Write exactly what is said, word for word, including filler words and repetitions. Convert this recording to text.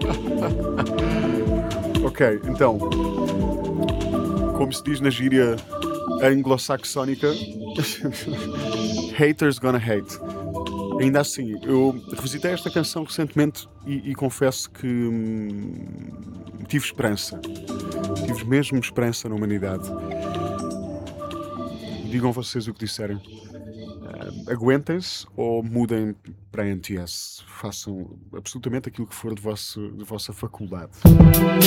Ok, então, como se diz na gíria anglo-saxónica, haters gonna hate. Ainda assim, eu revisitei esta canção recentemente e, e confesso que hum, tive esperança. Tive mesmo esperança na humanidade. Digam vocês o que disserem. Ah, aguentem-se ou mudem para a N T S. Façam absolutamente aquilo que for de, vosso, de vossa faculdade.